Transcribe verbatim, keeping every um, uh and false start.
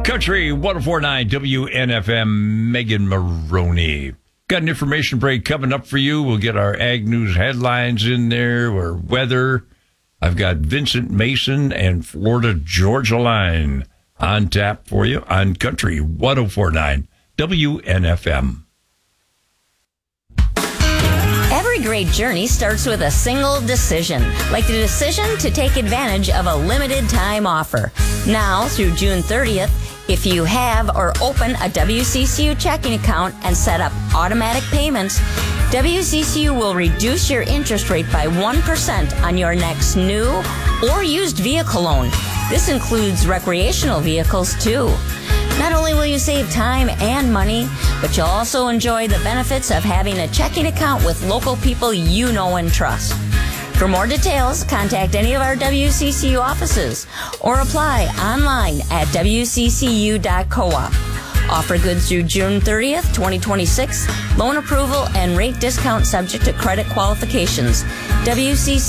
Country one oh four point nine W N F M, Megan Maroney. Got an information break coming up for you. We'll get our Ag News headlines in there, or weather. I've got Vincent Mason and Florida Georgia Line on tap for you on Country one oh four point nine W N F M. Every great journey starts with a single decision, like the decision to take advantage of a limited time offer. Now, through June thirtieth, if you have or open a W C C U checking account and set up automatic payments, W C C U will reduce your interest rate by one percent on your next new or used vehicle loan. This includes recreational vehicles, too. Not only will you save time and money, but you'll also enjoy the benefits of having a checking account with local people you know and trust. For more details, contact any of our W C C U offices or apply online at W C C U dot coop. Offer good through June thirtieth, twenty twenty-six. Loan approval and rate discount subject to credit qualifications. W C C